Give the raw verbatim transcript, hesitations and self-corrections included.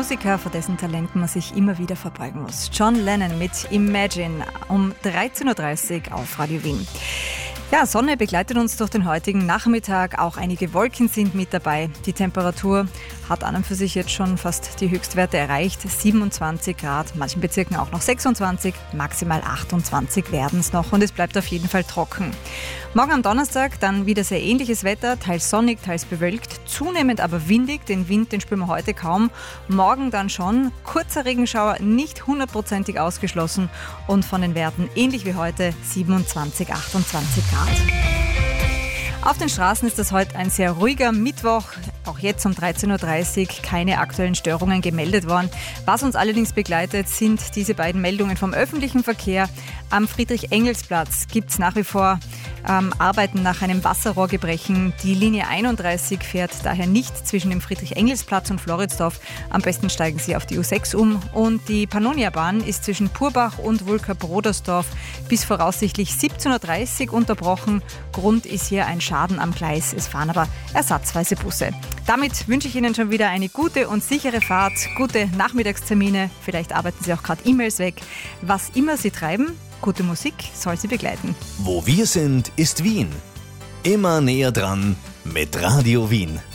Musiker, vor dessen Talenten man sich immer wieder verbeugen muss. John Lennon mit Imagine um dreizehn Uhr dreißig auf Radio Wien. Ja, Sonne begleitet uns durch den heutigen Nachmittag. Auch einige Wolken sind mit dabei. Die Temperatur hat an und für sich jetzt schon fast die Höchstwerte erreicht. siebenundzwanzig Grad, in manchen Bezirken auch noch sechsundzwanzig, maximal achtundzwanzig werden es noch und es bleibt auf jeden Fall trocken. Morgen am Donnerstag dann wieder sehr ähnliches Wetter, teils sonnig, teils bewölkt, zunehmend aber windig. Den Wind, den spüren wir heute kaum. Morgen dann schon, kurzer Regenschauer, nicht hundertprozentig ausgeschlossen und von den Werten ähnlich wie heute siebenundzwanzig, achtundzwanzig Grad. Auf den Straßen ist das heute ein sehr ruhiger Mittwoch. Auch jetzt um dreizehn Uhr dreißig keine aktuellen Störungen gemeldet worden. Was uns allerdings begleitet, sind diese beiden Meldungen vom öffentlichen Verkehr. Am Friedrich-Engels-Platz gibt es nach wie vor ähm, Arbeiten nach einem Wasserrohrgebrechen. Die Linie einunddreißig fährt daher nicht zwischen dem Friedrich-Engels-Platz und Floridsdorf. Am besten steigen Sie auf die U sechs um. Und die Pannonia-Bahn ist zwischen Purbach und Wulka-Brodersdorf bis voraussichtlich siebzehn Uhr dreißig unterbrochen. Grund ist hier ein Schaden am Gleis. Es fahren aber ersatzweise Busse. Damit wünsche ich Ihnen schon wieder eine gute und sichere Fahrt, gute Nachmittagstermine. Vielleicht arbeiten Sie auch gerade E-Mails weg. Was immer Sie treiben, gute Musik soll Sie begleiten. Wo wir sind, ist Wien. Immer näher dran mit Radio Wien.